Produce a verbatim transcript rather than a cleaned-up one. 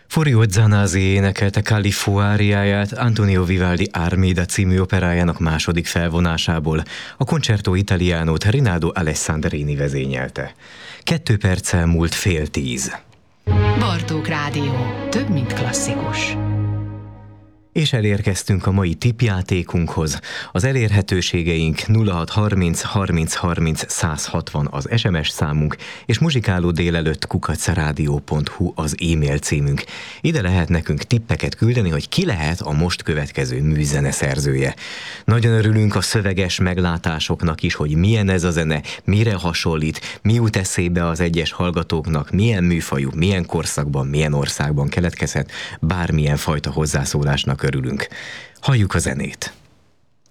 Furio Zanazzi énekelte Califo áriáját Antonio Vivaldi Armida című operájának második felvonásából. A Concerto Italianót Rinaldo Alessandrini vezényelte. Kettő perccel múlt fél tíz. Bartók Rádió. Több, mint klasszikus. És elérkeztünk a mai tippjátékunkhoz. Az elérhetőségeink nulla hat harminc harminc harminc száz hatvan az es em es számunk, és muzsikáló délelőtt kukac rádió pont hu az e-mail címünk. Ide lehet nekünk tippeket küldeni, hogy ki lehet a most következő műzene szerzője. Nagyon örülünk a szöveges meglátásoknak is, hogy milyen ez a zene, mire hasonlít, mi jut eszébe az egyes hallgatóknak, milyen műfajú, milyen korszakban, milyen országban keletkezhet, bármilyen fajta hozzászólásnak örülünk. Halljuk a zenét!